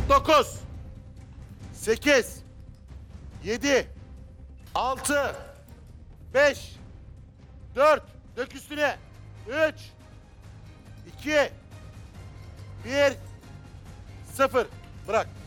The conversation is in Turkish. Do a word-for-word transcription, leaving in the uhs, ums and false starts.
dokuz, sekiz, yedi, altı, beş, dört, dök üstüne, üç, iki, bir, sıfır. Bırak.